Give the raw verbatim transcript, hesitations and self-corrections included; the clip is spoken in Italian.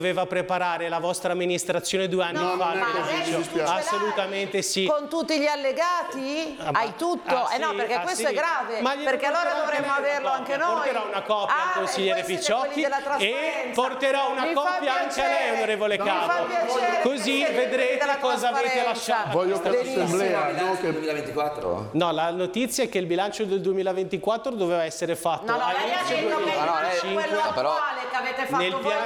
doveva preparare la vostra amministrazione due anni no, fa. Non è così, mi dispiace. Assolutamente sì. Con tutti gli allegati? Ah, Hai tutto? ah, eh no, sì, perché ah, questo sì. è grave, Ma glielo perché allora porterò dovremmo anche lei averlo una anche copia. noi. Porterò una copia ah, al consigliere e voi siete Picciocchi quelli della e porterò una Mi copia fa anche a lei, piacere. onorevole Mi Cavo. fa piacere Così che siete vedrete della cosa avete trasparenza. lasciato. Voglio che l'assemblea, no, che... duemilaventiquattro? No, la notizia è che il bilancio del duemilaventiquattro doveva essere fatto No, no, lei ha all'inizio detto che il duemilaventicinque. bilancio è quello Ah, però- attuale che avete fatto Nel voi. piano